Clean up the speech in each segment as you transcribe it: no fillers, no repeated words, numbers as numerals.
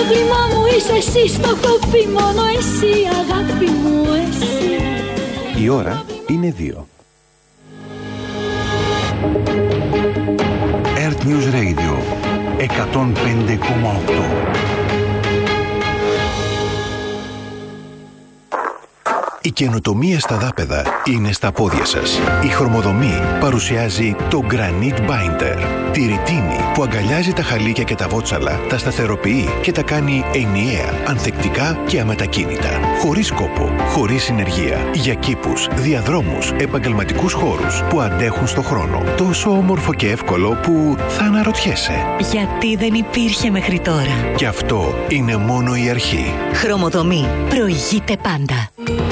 πρόβλημα μου είσαι εσύ, στο έχω πει μόνο εσύ, αγάπη μου εσύ. Η ώρα είναι 2. Earth News Radio 105,8. Η καινοτομία στα δάπεδα είναι στα πόδια σας. Η Χρωμοδομή παρουσιάζει το Granite Binder. Τη ρητίνη που αγκαλιάζει τα χαλίκια και τα βότσαλα, τα σταθεροποιεί και τα κάνει ενιαία, ανθεκτικά και αμετακίνητα. Χωρίς κόπο, χωρίς συνεργεία. Για κήπους, διαδρόμους, επαγγελματικούς χώρους που αντέχουν στο χρόνο. Τόσο όμορφο και εύκολο που θα αναρωτιέσαι. Γιατί δεν υπήρχε μέχρι τώρα. Και αυτό είναι μόνο η αρχή. Χρωμοδομή. Προηγείται πάντα.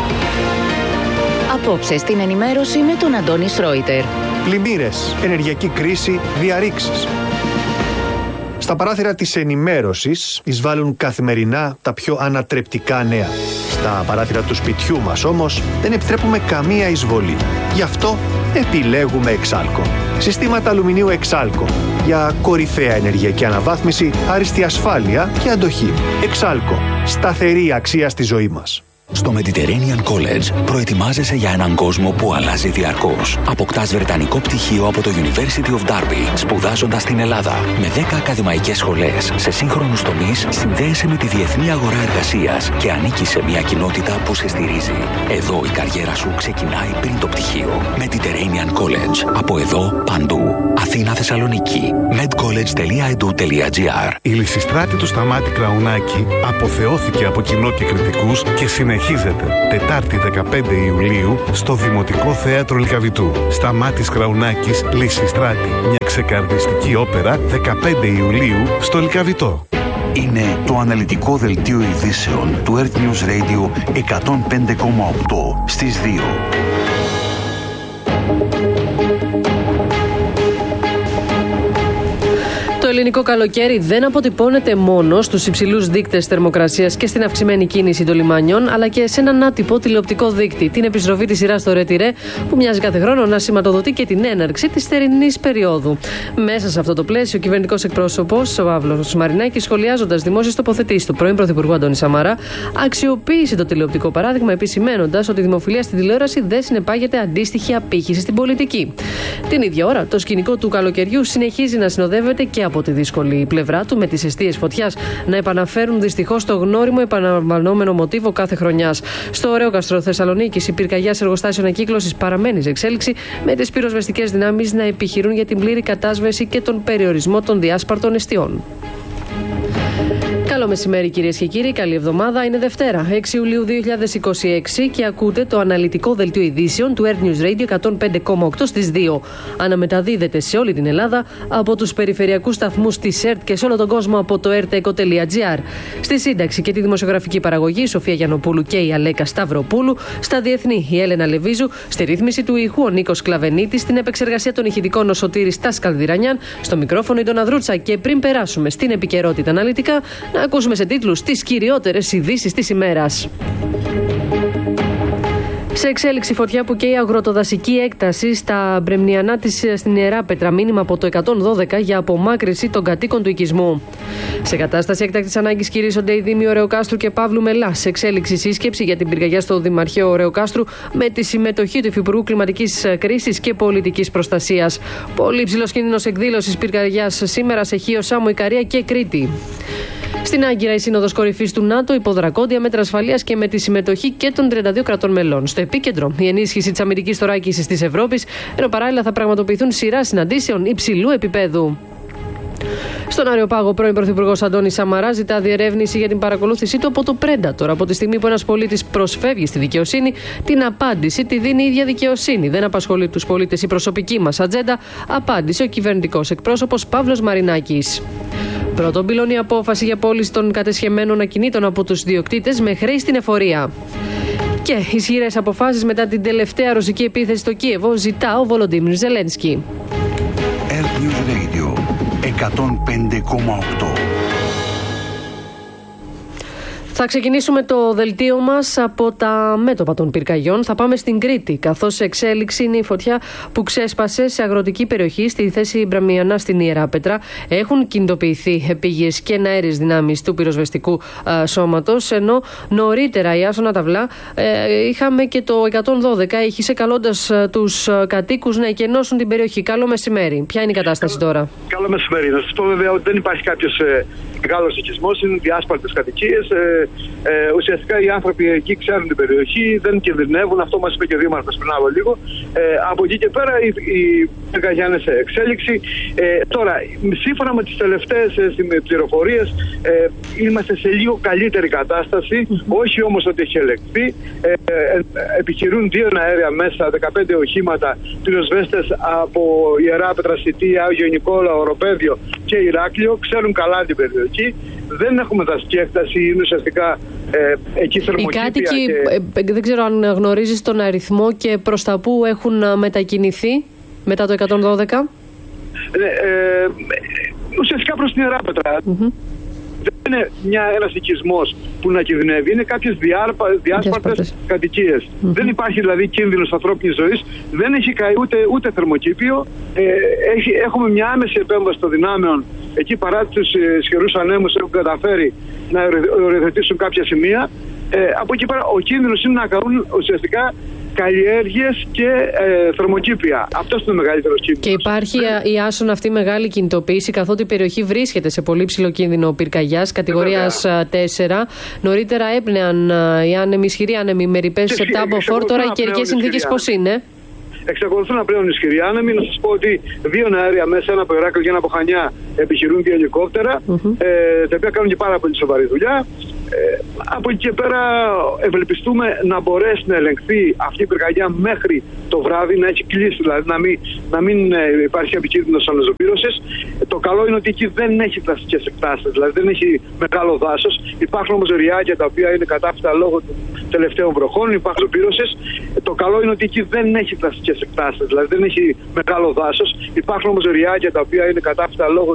Απόψε στην ενημέρωση με τον Αντώνη Σρόιτερ. Πλημμύρες, ενεργειακή κρίση, διαρρήξεις. Στα παράθυρα της ενημέρωσης εισβάλλουν καθημερινά τα πιο ανατρεπτικά νέα. Στα παράθυρα του σπιτιού μας όμως δεν επιτρέπουμε καμία εισβολή. Γι' αυτό επιλέγουμε Εξάλκο. Συστήματα αλουμινίου Εξάλκο. Για κορυφαία ενεργειακή αναβάθμιση, άριστη ασφάλεια και αντοχή. Εξάλκο. Σταθερή αξία στη ζωή μας. Στο Mediterranean College προετοιμάζεσαι για έναν κόσμο που αλλάζει διαρκώς. Αποκτάς βρετανικό πτυχίο από το University of Derby, σπουδάζοντας στην Ελλάδα. Με 10 ακαδημαϊκές σχολές σε σύγχρονους τομείς, συνδέεσαι με τη διεθνή αγορά εργασίας και ανήκεις σε μια κοινότητα που σε στηρίζει. Εδώ η καριέρα σου ξεκινάει πριν το πτυχίο. Mediterranean College. Από εδώ, παντού. Αθήνα, Θεσσαλονίκη. medcollege.edu.gr. Η Λυσιστράτη του Σταμάτη Κραουνάκη αποθεώθηκε από κοινό και κριτικούς και συνεχίζεται Τετάρτη 15 Ιουλίου στο Δημοτικό Θέατρο Λυκαβητού. Σταμάτης Κραουνάκης, Λυσιστράτη. Μια ξεκαρδιστική όπερα 15 Ιουλίου στο Λυκαβητό. Είναι το αναλυτικό δελτίο ειδήσεων του Earth News Radio 105,8 στις 2. Το ελληνικό καλοκαίρι δεν αποτυπώνεται μόνο στους υψηλούς δείκτες θερμοκρασίας και στην αυξημένη κίνηση των λιμανιών, αλλά και σε έναν άτυπο τηλεοπτικό δείκτη, την επιστροφή της σειράς στο Ρε-τι-Ρε, που μοιάζει κάθε χρόνο να σηματοδοτεί και την έναρξη της θερινής περίοδου. Μέσα σε αυτό το πλαίσιο, ο κυβερνητικός εκπρόσωπος, ο Παύλος Μαρινάκης, σχολιάζοντας δημόσιες τοποθετήσεις του πρώην Πρωθυπουργού Αντώνη Σαμαρά, αξιοποίησε το τηλεοπτικό παράδειγμα, επισημαίνοντας ότι η δημοφιλία στην τηλεόραση δεν συνεπάγεται αντίστοιχη απήχηση στην πολιτική. Την ίδια ώρα, το σκηνικό του καλοκαιριού συνεχίζει να συνοδεύεται και από τη δύσκολη πλευρά του, με τις εστίες φωτιάς να επαναφέρουν δυστυχώς το γνώριμο επαναλαμβανόμενο μοτίβο κάθε χρονιάς. Στο Ωρέοκαστρο Θεσσαλονίκης, η πυρκαγιά σε εργοστάσιο ανακύκλωσης παραμένει σε εξέλιξη, με τις πυροσβεστικές δυνάμεις να επιχειρούν για την πλήρη κατάσβεση και τον περιορισμό των διάσπαρτων εστιών. Καλό μεσημέρι, κυρίες και κύριοι, καλή εβδομάδα. Είναι Δευτέρα, 6 Ιουλίου 2026 και ακούτε το αναλυτικό δελτίο ειδήσεων του Earth News Radio 105,8 στις 2. Αναμεταδίδεται σε όλη την Ελλάδα από τους περιφερειακούς σταθμούς της ΕΡΤ και σε όλο τον κόσμο από το erteco.gr. Στη σύνταξη και τη δημοσιογραφική παραγωγή η Σοφία Γιαννοπούλου και η Αλέκα Σταυροπούλου. Στα διεθνή η Έλενα Λεβίζου. Στη ρύθμιση του ήχου ο Νίκος Κλαβενίτης. Στην επεξεργασία των ηχητικών ο Σωτήρης Τάσκαλδιρανιάν. Στο μικρόφωνο η Ντόνα Δρούτσα. Και πριν περάσουμε στην επικαιρότητα αναλυτικά, να ακούσουμε σε τίτλους τις κυριότερες ειδήσεις της ημέρας. Σε εξέλιξη φωτιά που καίει αγροτοδασική έκταση στα Μπρεμνιανά της στην Ιεράπετρα, μήνυμα από το 112 για απομάκρυνση των κατοίκων του οικισμού. Σε κατάσταση έκτακτης ανάγκης κηρύσσονται οι Δήμοι Ωρεοκάστρου και Παύλου Μελά. Σε εξέλιξη σύσκεψη για την πυρκαγιά στο Δημαρχείο Ωρεοκάστρου με τη συμμετοχή του Υφυπουργού Κλιματικής Κρίσης και Πολιτικής Προστασίας. Πολύ ψηλός κίνδυνος εκδήλωσης πυρκαγιάς σήμερα σε Χίο, Σάμο, Ικαρία και Κρήτη. Στην Άγκυρα, η Σύνοδος Κορυφής του ΝΑΤΟ υποδρακόντια μέτρα ασφαλείας και με τη συμμετοχή και των 32 κρατών μελών. Στο επίκεντρο, η ενίσχυση της αμυντικής θωράκισης της Ευρώπης, ενώ παράλληλα θα πραγματοποιηθούν σειρά συναντήσεων υψηλού επίπεδου. Στον Αριοπάγο, ο πρώην Πρωθυπουργός Αντώνης Σαμαρά ζητά διερεύνηση για την παρακολούθησή του από το Predator. Από τη στιγμή που ένας πολίτης προσφεύγει στη δικαιοσύνη, την απάντηση τη δίνει η ίδια δικαιοσύνη. Δεν απασχολεί τους πολίτες η προσωπική μας ατζέντα, απάντησε ο κυβερνητικός εκπρόσωπος Παύλος Μαρινάκης. Πρώτον πυλώνει η απόφαση για πώληση των κατεσχεμένων ακινήτων από τους ιδιοκτήτες με χρέη στην εφορία. Και ισχυρές αποφάσεις μετά την τελευταία ρωσική επίθεση στο Κίεβο, ζητά ο Βολοντίμιρ Ζελένσκι. Earth News Radio 105,8. Θα ξεκινήσουμε το δελτίο μας από τα μέτωπα των πυρκαγιών. Θα πάμε στην Κρήτη, καθώς σε εξέλιξη είναι η φωτιά που ξέσπασε σε αγροτική περιοχή στη θέση Μπραμιανά στην Ιεράπετρα. Έχουν κινητοποιηθεί επίγειες και εναέριες δυνάμεις του πυροσβεστικού σώματος, ενώ νωρίτερα η Άσονα Ταυλά είχαμε και το 112 ήχησε καλώντας τους κατοίκους να εκενώσουν την περιοχή. Καλό μεσημέρι. Ποια είναι η κατάσταση τώρα? Καλό μεσημέρι. Να σας πω βέβαια ότι δεν υπάρχει κάποιος μεγάλος οικισμός, είναι διάσπαρτες κατοικίες. Ουσιαστικά οι άνθρωποι εκεί ξέρουν την περιοχή, δεν κινδυνεύουν. Αυτό μας είπε και ο Δήμαρχος πριν από λίγο. Από εκεί και πέρα η πυρκαγιά είναι σε εξέλιξη. Τώρα, σύμφωνα με τις τελευταίες πληροφορίες, είμαστε σε λίγο καλύτερη κατάσταση. Όχι όμως ότι έχει ελεγχθεί. Επιχειρούν 2 αέρια μέσα, 15 οχήματα, πυροσβέστες από Ιεράπετρα, Σιτία, Άγιο Νικόλαο, Οροπέδιο και Ηράκλειο. Ξέρουν καλά την περιοχή. Δεν έχουμε δασική έκταση, είναι ουσιαστικά εκεί θερμοκήπια. Οι κάτοικοι, δεν ξέρω αν γνωρίζεις τον αριθμό και προς τα που έχουν μετακινηθεί μετά το 112. Ουσιαστικά προς την Ιεράπετρα. Δεν είναι ένας οικισμός που να κινδυνεύει, είναι κάποιες διάσπαρτες κατοικίες. Δεν υπάρχει δηλαδή κίνδυνος ανθρώπινης ζωής, δεν έχει καεί ούτε θερμοκήπιο. Έχουμε μια άμεση επέμβαση των δυνάμεων. Εκεί παρά τους ισχυρούς ανέμους έχουν καταφέρει να οριοθετήσουν κάποια σημεία. Από εκεί πέρα ο κίνδυνος είναι να καούν ουσιαστικά καλλιέργειες και θερμοκήπια. Αυτός είναι ο μεγαλύτερος κίνδυνος. Και υπάρχει η Άσονα αυτή μεγάλη κινητοποίηση, καθότι η περιοχή βρίσκεται σε πολύ ψηλό κίνδυνο πυρκαγιάς, κατηγορίας 4. Νωρίτερα έπνεαν οι ισχυροί άνεμοι με ρηπές σε τάμποφορ. Τώρα οι καιρικές συνθήκες πώς είναι? Εξακολουθούν να πλέον ισχυροί άνεμοι. Να σας πω ότι 2 αέρια μέσα, ένα από Ηράκλειο και ένα από Χανιά, επιχειρούν 2 ελικόπτερα, τα οποία κάνουν και πάρα πολύ σοβαρή δουλειά. Από εκεί και πέρα ευελπιστούμε να μπορέσει να ελεγχθεί αυτή η πυρκαγιά μέχρι το βράδυ, να έχει κλείσει, δηλαδή να μην υπάρχει επικίνδυνος αναζωπήρωσης. Το καλό είναι ότι εκεί δεν έχει δασικές εκτάσεις, δηλαδή δεν έχει μεγάλο δάσος. Υπάρχουν όμως ριάκια τα οποία είναι κατάφυτα λόγω των τελευταίων βροχών, υπάρχουν αναζωπήρωσης. Το καλό είναι ότι εκεί δεν έχει δασικές εκτάσεις, δηλαδή δεν έχει μεγάλο δάσος. Υπάρχουν όμως ριάκια τα οποία είναι κατάφυτα λόγω